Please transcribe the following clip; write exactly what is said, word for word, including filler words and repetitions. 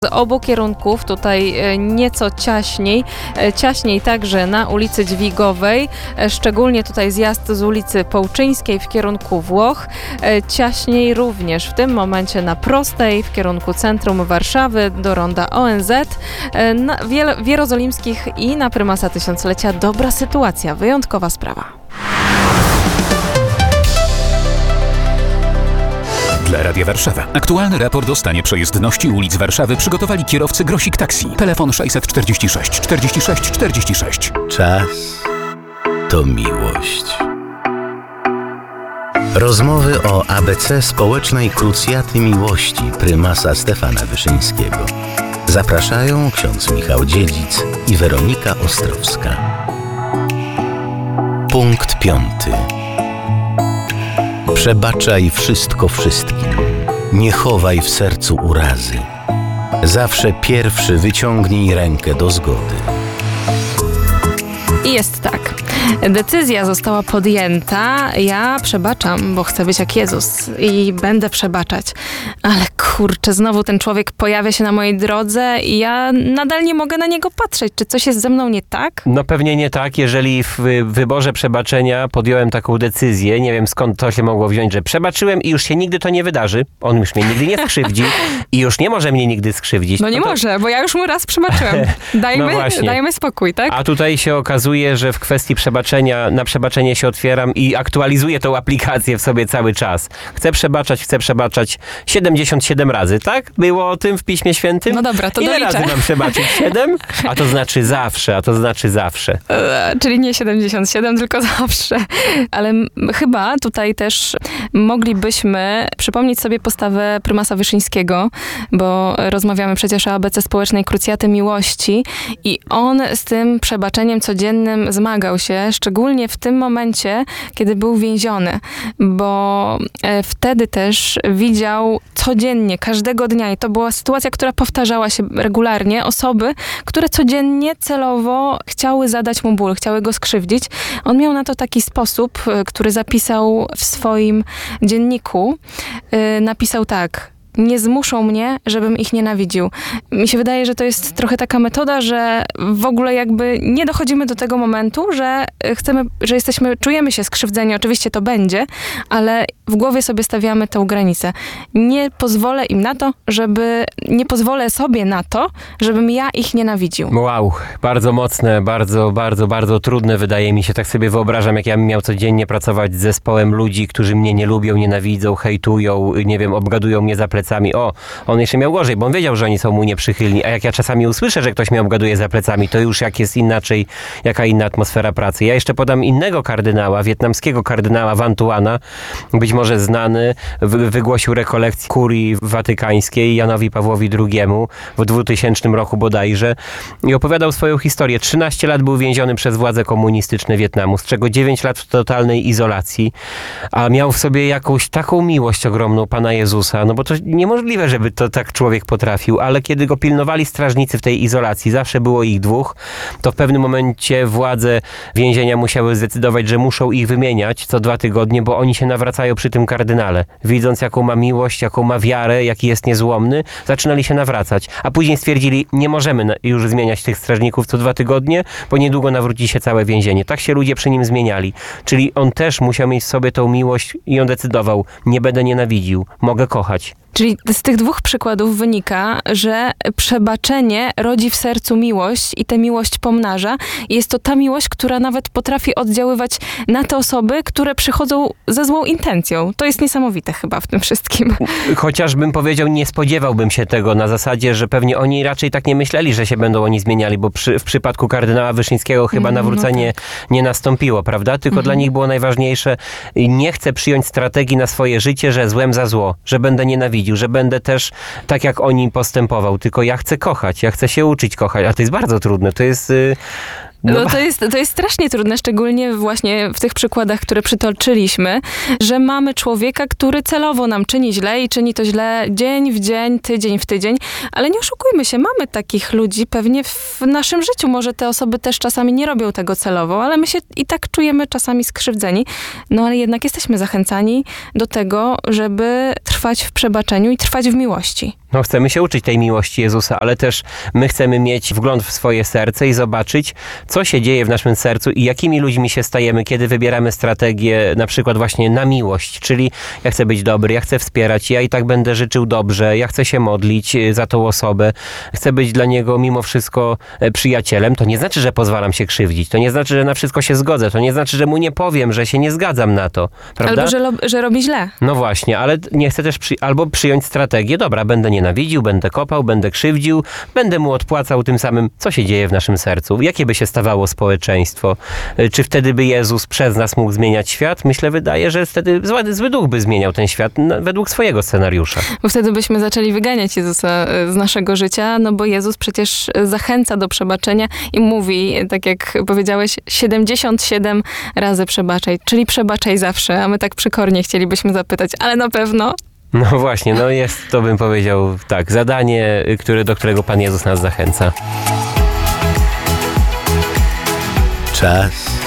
Z obu kierunków, tutaj nieco ciaśniej, ciaśniej także na ulicy Dźwigowej, szczególnie tutaj zjazd z ulicy Połczyńskiej w kierunku Włoch, ciaśniej również w tym momencie na Prostej w kierunku centrum Warszawy do ronda O N Z, na w Jerozolimskich i na Prymasa Tysiąclecia. Dobra sytuacja, wyjątkowa sprawa. Dla Radia Warszawa. Aktualny raport o stanie przejezdności ulic Warszawy przygotowali kierowcy Grosik Taxi. Telefon sześćset czterdzieści sześć czterdzieści sześć czterdzieści sześć. Czas to miłość. Rozmowy o A B C społecznej krucjaty miłości prymasa Stefana Wyszyńskiego. Zapraszają ksiądz Michał Dziedzic i Weronika Ostrowska. Punkt piąty. Przebaczaj wszystko wszystkim. Nie chowaj w sercu urazy. Zawsze pierwszy wyciągnij rękę do zgody. I jest tak. Decyzja została podjęta. Ja przebaczam, bo chcę być jak Jezus i będę przebaczać. Ale kurczę, znowu ten człowiek pojawia się na mojej drodze i ja nadal nie mogę na niego patrzeć. Czy coś jest ze mną nie tak? No pewnie nie tak, jeżeli w wyborze przebaczenia podjąłem taką decyzję. Nie wiem, skąd to się mogło wziąć, że przebaczyłem i już się nigdy to nie wydarzy. On już mnie nigdy nie skrzywdzi i już nie może mnie nigdy skrzywdzić. No nie no to... może, bo ja już mu raz przebaczyłem. Dajmy, no dajmy spokój, tak? A tutaj się okazuje, że w kwestii przebaczenia, na przebaczenie się otwieram i aktualizuję tą aplikację w sobie cały czas. Chcę przebaczać, chcę przebaczać siedemdziesiąt siedem razy, tak? Było o tym w Piśmie Świętym? No dobra, to Ile doliczę. razy mam przebaczyć? siedem? A to znaczy zawsze, a to znaczy zawsze. E, czyli nie siedemdziesiąt siedem, tylko zawsze. Ale m- chyba tutaj też moglibyśmy przypomnieć sobie postawę prymasa Wyszyńskiego, bo rozmawiamy przecież o A B C społecznej krucjaty miłości i on z tym przebaczeniem codziennym zmagał się, szczególnie w tym momencie, kiedy był więziony, bo e, wtedy też widział codziennie, każdego dnia i to była sytuacja, która powtarzała się regularnie, osoby, które codziennie celowo chciały zadać mu ból, chciały go skrzywdzić. On miał na to taki sposób, e, który zapisał w swoim dzienniku. E, napisał tak: nie zmuszą mnie, żebym ich nienawidził. Mi się wydaje, że to jest trochę taka metoda, że w ogóle jakby nie dochodzimy do tego momentu, że chcemy, że jesteśmy, czujemy się skrzywdzeni, oczywiście to będzie, ale w głowie sobie stawiamy tę granicę. Nie pozwolę im na to, żeby, nie pozwolę sobie na to, żebym ja ich nienawidził. Wow, bardzo mocne, bardzo, bardzo, bardzo trudne wydaje mi się. Tak sobie wyobrażam, jak ja bym miał codziennie pracować z zespołem ludzi, którzy mnie nie lubią, nienawidzą, hejtują, nie wiem, obgadują mnie za plecami. O, on jeszcze miał gorzej, bo on wiedział, że oni są mu nieprzychylni. A jak ja czasami usłyszę, że ktoś mnie obgaduje za plecami, to już jak jest inaczej, jaka inna atmosfera pracy. Ja jeszcze podam innego kardynała, wietnamskiego kardynała Van Tuana, być może znany, wy- wygłosił rekolekcję kurii watykańskiej Janowi Pawłowi drugiemu w dwutysięcznym roku bodajże i opowiadał swoją historię. trzynaście lat był więziony przez władze komunistyczne Wietnamu, z czego dziewięć lat w totalnej izolacji, a miał w sobie jakąś taką miłość ogromną Pana Jezusa, no bo to niemożliwe, żeby to tak człowiek potrafił, ale kiedy go pilnowali strażnicy w tej izolacji, zawsze było ich dwóch, to w pewnym momencie władze więzienia musiały zdecydować, że muszą ich wymieniać co dwa tygodnie, bo oni się nawracają przy tym kardynale. Widząc, jaką ma miłość, jaką ma wiarę, jaki jest niezłomny, zaczynali się nawracać. A później stwierdzili, nie możemy już zmieniać tych strażników co dwa tygodnie, bo niedługo nawróci się całe więzienie. Tak się ludzie przy nim zmieniali. Czyli on też musiał mieć w sobie tą miłość i on decydował, nie będę nienawidził, mogę kochać. Czyli z tych dwóch przykładów wynika, że przebaczenie rodzi w sercu miłość i tę miłość pomnaża. I jest to ta miłość, która nawet potrafi oddziaływać na te osoby, które przychodzą ze złą intencją. To jest niesamowite chyba w tym wszystkim. Chociażbym powiedział, nie spodziewałbym się tego na zasadzie, że pewnie oni raczej tak nie myśleli, że się będą oni zmieniali, bo przy, w przypadku kardynała Wyszyńskiego chyba Mm, nawrócenie no tak. nie nastąpiło, prawda? Tylko Mhm. dla nich było najważniejsze, nie chcę przyjąć strategii na swoje życie, że złem za zło, że będę nienawidził, że będę też tak jak oni postępował, tylko ja chcę kochać, ja chcę się uczyć kochać, a to jest bardzo trudne, to jest... Yy... No, no to jest, to jest strasznie trudne, szczególnie właśnie w tych przykładach, które przytoczyliśmy, że mamy człowieka, który celowo nam czyni źle i czyni to źle dzień w dzień, tydzień w tydzień, ale nie oszukujmy się, mamy takich ludzi pewnie w naszym życiu. Może te osoby też czasami nie robią tego celowo, ale my się i tak czujemy czasami skrzywdzeni, no ale jednak jesteśmy zachęcani do tego, żeby trwać w przebaczeniu i trwać w miłości. No chcemy się uczyć tej miłości Jezusa, ale też my chcemy mieć wgląd w swoje serce i zobaczyć, co się dzieje w naszym sercu i jakimi ludźmi się stajemy, kiedy wybieramy strategię na przykład właśnie na miłość, czyli ja chcę być dobry, ja chcę wspierać, ja i tak będę życzył dobrze, ja chcę się modlić za tą osobę, chcę być dla niego mimo wszystko przyjacielem. To nie znaczy, że pozwalam się krzywdzić, to nie znaczy, że na wszystko się zgodzę, to nie znaczy, że mu nie powiem, że się nie zgadzam na to, prawda? Albo, że, lo- że robi źle. No właśnie, ale nie chcę też przy... albo przyjąć strategię, dobra, będę nienawidził, będę kopał, będę krzywdził, będę mu odpłacał tym samym, co się dzieje w naszym sercu, jakie by się stawało społeczeństwo, czy wtedy by Jezus przez nas mógł zmieniać świat? Myślę, wydaje, że wtedy zły, zły duch by zmieniał ten świat no, według swojego scenariusza. Bo wtedy byśmy zaczęli wyganiać Jezusa z naszego życia, no bo Jezus przecież zachęca do przebaczenia i mówi, tak jak powiedziałeś, siedemdziesiąt siedem razy przebaczaj, czyli przebaczaj zawsze, a my tak przykornie chcielibyśmy zapytać, ale na pewno? No właśnie, no jest, to bym powiedział tak, zadanie, które, do którego Pan Jezus nas zachęca. Czas